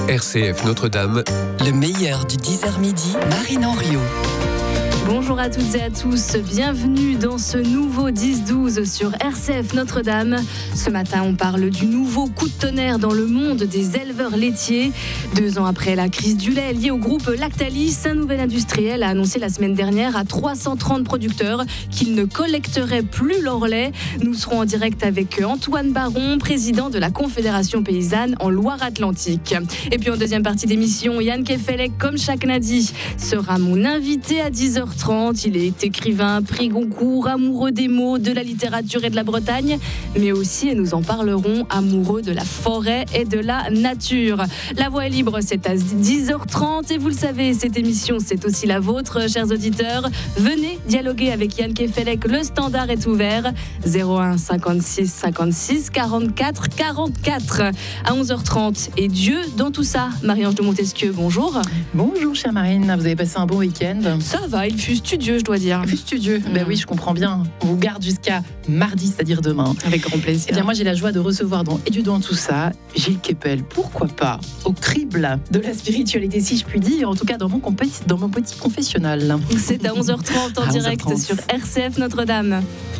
RCF Notre-Dame, le meilleur du 10h midi, Marine Henriot. Bonjour à toutes et à tous, bienvenue dans ce nouveau 10-12 sur RCF Notre-Dame. Ce matin, on parle du nouveau coup de tonnerre dans le monde des éleveurs laitiers. 2 ans après la crise du lait liée au groupe Lactalis, un nouvel industriel a annoncé la semaine dernière à 330 producteurs qu'ils ne collecteraient plus leur lait. Nous serons en direct avec Antoine Baron, président de la Confédération paysanne en Loire-Atlantique. Et puis en deuxième partie d'émission, Yann Kefelec, comme chaque lundi, sera mon invité à 10h30. Il est écrivain, prix Goncourt, amoureux des mots, de la littérature et de la Bretagne, mais aussi, et nous en parlerons, amoureux de la forêt et de la nature. La voix est libre, c'est à 10h30 et vous le savez, cette émission, c'est aussi la vôtre, chers auditeurs. Venez dialoguer avec Yann Kefelec, le standard est ouvert. 01 56 56 44 44. À 11h30, et Dieu dans tout ça. Marie-Ange de Montesquieu, bonjour. Bonjour, chère Marine, vous avez passé un bon week-end? Ça va, il fut studieux, je dois dire. Studieux, ben oui, je comprends bien. On vous garde jusqu'à mardi, c'est-à-dire demain. Avec grand plaisir. Eh bien, moi, j'ai la joie de recevoir dans Et Dieu dans tout ça, Gilles Kepel. Pourquoi pas au crible de la spiritualité, si je puis dire, en tout cas dans mon petit confessionnal. C'est à 11h30 en direct 11h30. Sur RCF Notre-Dame.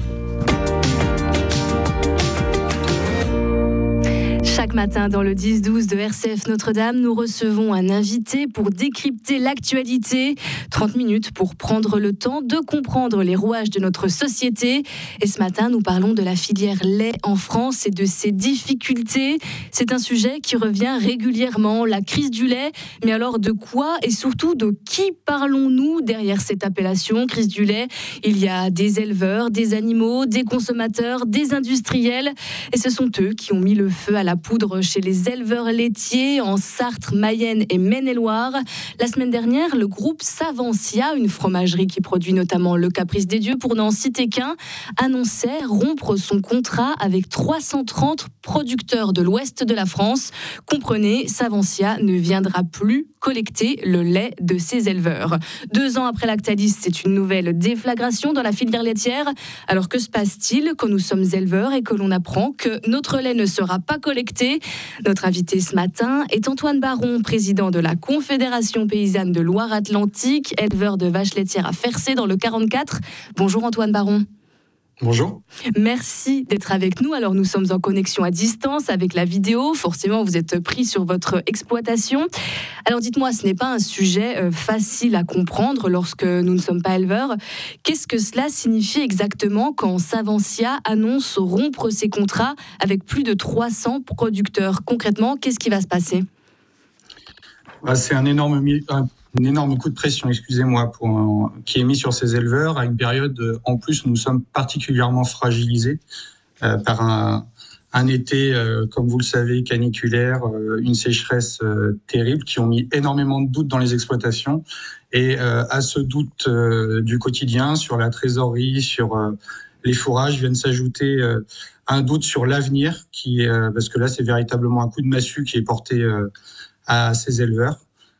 Chaque matin, dans le 10-12 de RCF Notre-Dame, nous recevons un invité pour décrypter l'actualité. 30 minutes pour prendre le temps de comprendre les rouages de notre société. Et ce matin, nous parlons de la filière lait en France et de ses difficultés. C'est un sujet qui revient régulièrement, la crise du lait. Mais alors de quoi et surtout de qui parlons-nous derrière cette appellation, crise du lait? Il y a des éleveurs, des animaux, des consommateurs, des industriels. Et ce sont eux qui ont mis le feu à la poudre chez les éleveurs laitiers en Sarthe, Mayenne et Maine-et-Loire. La semaine dernière, le groupe Savencia, une fromagerie qui produit notamment le Caprice des Dieux, pour n'en citer qu'un, annonçait rompre son contrat avec 330 producteurs de l'ouest de la France. Comprenez, Savencia ne viendra plus collecter le lait de ses éleveurs. 2 ans après Lactalis, c'est une nouvelle déflagration dans la filière laitière. Alors que se passe-t-il quand nous sommes éleveurs et que l'on apprend que notre lait ne sera pas collecté? Notre invité ce matin est Antoine Baron, président de la Confédération paysanne de Loire-Atlantique, éleveur de vaches laitières à Fercé dans le 44. Bonjour Antoine Baron. Bonjour. Merci d'être avec nous. Alors nous sommes en connexion à distance avec la vidéo. Forcément, vous êtes pris sur votre exploitation. Alors dites-moi, ce n'est pas un sujet facile à comprendre lorsque nous ne sommes pas éleveurs. Qu'est-ce que cela signifie exactement quand Savencia annonce rompre ses contrats avec plus de 300 producteurs? Concrètement, qu'est-ce qui va se passer? C'est un énorme coup de pression, qui est mis sur ces éleveurs à une période, en plus, nous sommes particulièrement fragilisés par un été, comme vous le savez, caniculaire, une sécheresse terrible, qui ont mis énormément de doutes dans les exploitations. Et à ce doute du quotidien, sur la trésorerie, sur les fourrages, viennent s'ajouter un doute sur l'avenir, parce que là, c'est véritablement un coup de massue qui est porté à ces éleveurs.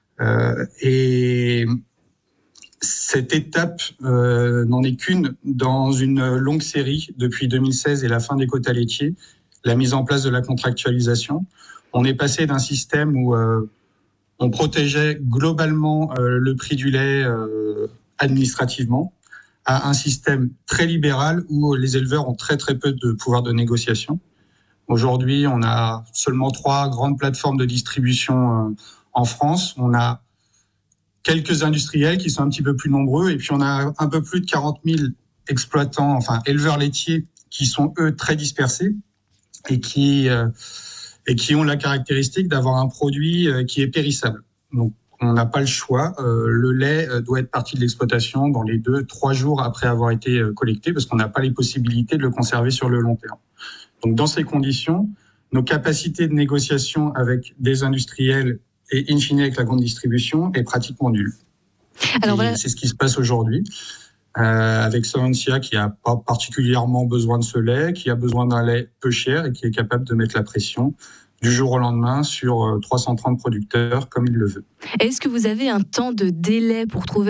Et cette étape n'en est qu'une dans une longue série depuis 2016 et la fin des quotas laitiers, la mise en place de la contractualisation. On est passé d'un système où on protégeait globalement le prix du lait administrativement à un système très libéral où les éleveurs ont très très peu de pouvoir de négociation. Aujourd'hui, on a seulement 3 grandes plateformes de distribution en France. On a quelques industriels qui sont un petit peu plus nombreux, et puis on a un peu plus de 40 000 exploitants, éleveurs laitiers, qui sont eux très dispersés et qui ont la caractéristique d'avoir un produit qui est périssable. Donc on n'a pas le choix. Le lait doit être parti de l'exploitation dans les 2-3 jours après avoir été collecté, parce qu'on n'a pas les possibilités de le conserver sur le long terme. Donc dans ces conditions, nos capacités de négociation avec des industriels et in fine avec la grande distribution est pratiquement nulle. Alors voilà. C'est ce qui se passe aujourd'hui, avec Savencia qui n'a pas particulièrement besoin de ce lait, qui a besoin d'un lait peu cher et qui est capable de mettre la pression du jour au lendemain sur 330 producteurs comme il le veut. Est-ce que vous avez un temps de délai pour trouver